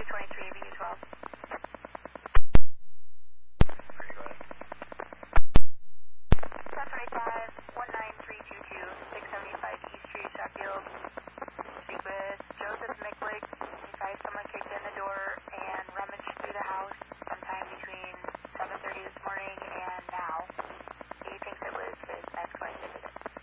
23 VU12. South 25, 19322, 675 East Street, Sheffield.